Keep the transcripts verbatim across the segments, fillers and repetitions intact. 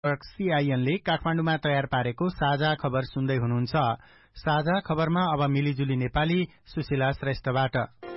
सीआईएनले काठमाडौँमा तयार पारेको साझा खबर सुन्दै हुनुहुन्छ। साझा खबरमा अब मिलिजुली नेपाली सुशीला श्रेष्ठबाट।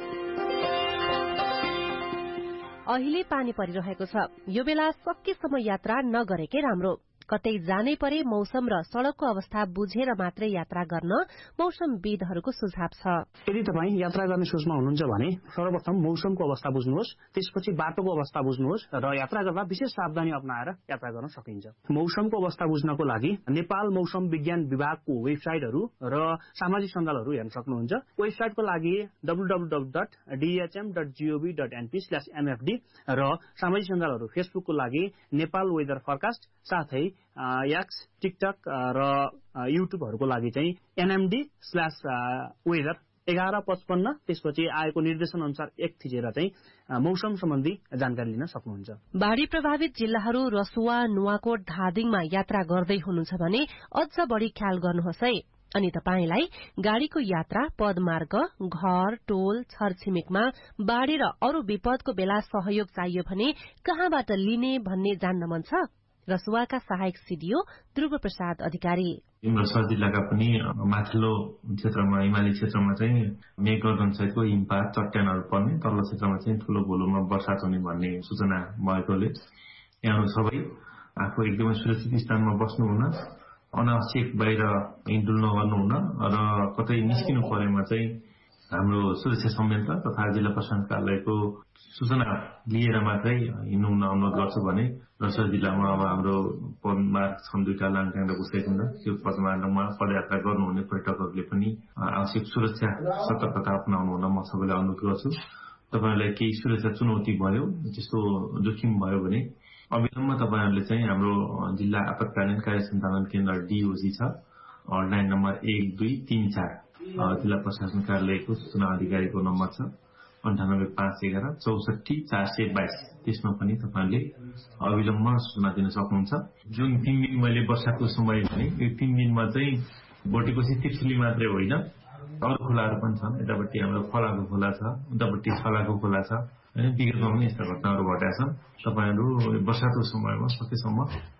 अहिले पानी परिरहेको छ। यो बेला सकेसम्म यात्रा नगरेकै राम्रो। कतै जानै परे मौसम र सड़कको अवस्था बुझेर मात्रै यात्रा गर्न मौसमविदहरूको सुझाव छ। यदि तपाईँ यात्रा गर्ने सोचमा हुनुहुन्छ भने सर्वप्रथम मौसमको अवस्था बुझ्नुहोस्, त्यसपछि बाटोको अवस्था बुझ्नुहोस् र यात्रा गर्दा विशेष सावधानी अपनाएर यात्रा गर्न सकिन्छ। मौसमको अवस्था बुझ्नको लागि नेपाल मौसम विज्ञान विभागको वेबसाइटहरू र सामाजिक सञ्जालहरू हेर्न सक्नुहुन्छ। वेबसाइटको लागि W W W dot डिएचएम dot gov dot NP slash MFD र सामाजिक सञ्जालहरू फेसबुकको लागि नेपाल वेदर फरकास्ट, साथै एक्स, टिकटक र युट्युबहरूको लागि चाहिँ एनएमडी स्ल्यास वेदर एघार पचपन्न, त्यसपछि आएको निर्देशन अनुसार एक थिचेर चाहिँ मौसम सम्बन्धी जानकारी लिन सक्नुहुन्छ। बाढ़ी प्रभावित जिल्लाहरू रसुवा, नुवाकोट, धादिङमा यात्रा गर्दै हुनुहुन्छ भने अझ बढ़ी ख्याल गर्नुहोस् है। अनि तपाईलाई गाड़ीको यात्रा, पदमार्ग, घर, टोल, छरछिमेकमा बाढ़ी र अरू विपदको बेला सहयोग चाहियो भने कहाँबाट लिने भन्ने जान्न मन छ? रसुवाका सहायक सीडीओ ध्रुव प्रसाद अधिकारी। रसुवा जिल्लाका पनि माथिल्लो क्षेत्रमा, हिमाली क्षेत्रमा चाहिँ मेघगर्जन सहितको हिमपात, चट्यानहरू पर्ने, तल्लो क्षेत्रमा चाहिँ ठूलो भोलुमा वर्षा हुने भन्ने सूचना भएकोले यहाँहरू सबै आफू एकदमै सुरक्षित स्थानमा बस्नुहुन, अनावश्यक बाहिर हिँडुल नगर्नुहुन र कतै निस्किनु परेमा चाहिँ हाम्रो सुरक्षा संयन्त्र तथा जिल्ला प्रशासन कार्यालयको सूचना लिएर मात्रै हिँड्नुहुन अनुरोध गर्छु भने रसुवा जिल्लामा अब हाम्रो पदमार्ग छन् दुईटा, लाङटाङ र गुसाइकुण्ड। त्यो पदमार्गमा पदयात्रा गर्नुहुने पर्यटकहरूले पनि आवश्यक सुरक्षा सतर्कता अपनाउनु हुन म सबैलाई अनुरोध गर्छु। तपाईहरुलाई केही सुरक्षा चुनौती भयो, त्यस्तो जोखिम भयो भने अविलम्ब तपाईहरुले चाहिँ हाम्रो जिल्ला आपतकालीन कार्य सञ्चालन केन्द्र डीओजी छ, हटलाइन नम्बर एक दुई तीन चार, जिल्ला प्रशासन कार्यालयको सूचना अधिकारीको नम्बर छ अन्ठानब्बे पाँच एघार चौसठी चार सय बाइस। त्यसमा पनि तपाईहरुले अविलम्ब सूचना दिन सक्नुहुन्छ। जुन तीन दिन मैले वर्षाको समय भने यो तीन दिनमा चाहिँ बोटेकोसी त्रिशुली मात्रै होइन, अरू खोलाहरू पनि छन्। यतापट्टि हाम्रो फलाको खोला छ, उतापट्टि छलाको खोला छ, हैन। विगतमा पनि यस्ता घटनाहरू घटेका छन्। तपाईहरु वर्षाको समयमा सकेसम्म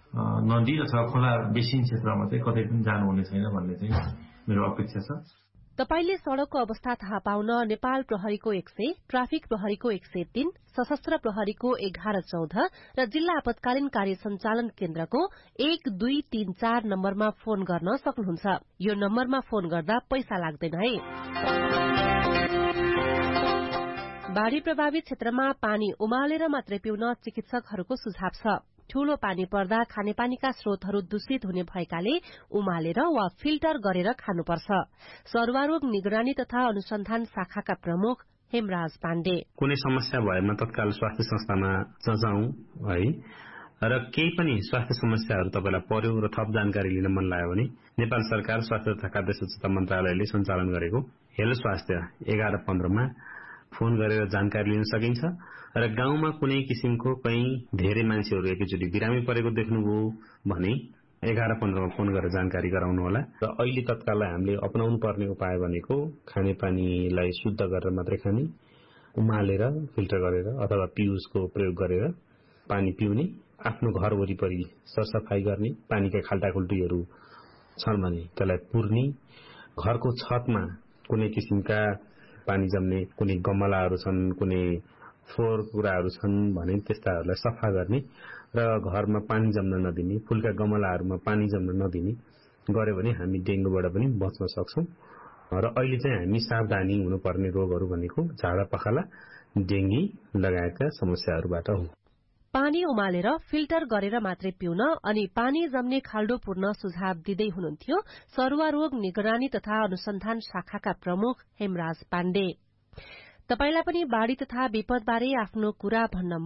नदी अथवा खोला बेसिन क्षेत्रमा चाहिँ कतै पनि जानुहुने छैन भन्ने चाहिँ मेरो अपेक्षा छ। तपाईले सड़कको अवस्था थाहा पाउन नेपाल प्रहरीको एक सय, ट्राफिक प्रहरीको एक सय तीन, सशस्त्र प्रहरीको एघार चौध र जिल्ला आपतकालीन कार्य सञ्चालन केन्द्रको एक दुई तीन चार नम्बरमा फोन गर्न सक्नुहुन्छ। यो नम्बरमा फोन गर्दा पैसा लाग्दैन है। बाढ़ी प्रभावित क्षेत्रमा पानी उमालेर मात्रै पिउन चिकित्सकहरूको सुझाव छ। ठूलो पानी पर्दा खानेपानीका स्रोतहरू दूषित हुने भएकाले उमालेर वा फिल्टर गरेर खानुपर्छ। सर्वारोग निगरानी तथा अनुसन्धान शाखाका प्रमुख हेमराज पाण्डे। कुनै समस्या भएमा तत्काल स्वास्थ्य संस्थामा जाउँ है, र केही पनि स्वास्थ्य समस्याहरू तपाईलाई पर्यो र थप जानकारी लिन मन लाग्यो भने नेपाल सरकार स्वास्थ्य तथा खाद्य स्वच्छता मन्त्रालयले सञ्चालन गरेको हेलो स्वास्थ्य एघार पन्ध्रमा फोन गरेर जानकारी लिन सकिन्छ। र गाउँमा कुनै किसिमको कहीं धेरै मान्छेहरू एकैचोटि बिरामी परेको देख्नुभयो भने एघार पन्ध्रमा फोन गरेर जानकारी गराउनु होला। र अहिले तत्काललाई हामीले अपनाउनु पर्ने उपाय भनेको खानेपानीलाई शुद्ध गरेर मात्रै खाने, उमालेर फिल्टर गरेर अथवा पिउसको प्रयोग गरेर पानी पिउने, आफ्नो घर वरिपरि सरसफाई गर्ने, पानीका खाल्टाखुल्टीहरू छन् भने त्यसलाई पुर्ने, घरको छतमा कुनै किसिमका पानी जम्ने कुनै गमलाहरू छन्, कुनै फोहोर कुराहरू छन् भने त्यस्ताहरूलाई सफा गर्ने र घरमा पानी जम्न नदिने, फूलका गमलाहरूमा पानी जम्न नदिने गर्यो भने हामी डेंगूबाट पनि बच्न सक्छौं। र अहिले चाहिँ हामी सावधानी हुनुपर्ने रोगहरू भनेको झाडा पखाला, डेंगी लगायतका समस्याहरूबाट हो। पानी उमालेर फिल्टर गरेर मात्रै पिउन अनि पानी जम्ने खाल्डो पुर्न सुझाव दिँदै हुनुहुन्थ्यो सरुवा रोग निगरानी तथा अनुसन्धान शाखाका प्रमुख हेमराज पाण्डे। तपाईलाई पनि बाढ़ी तथा विपदबारे आफ्नो कुरा भन्न